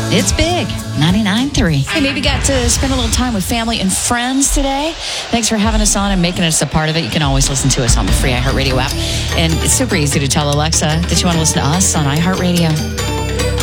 It's big. 99.3. Hey, maybe got to spend a little time with family and friends today. Thanks for having us on and making us a part of it. You can always listen to us on the free iHeartRadio app. And it's super easy to tell Alexa that you want to listen to us on iHeartRadio.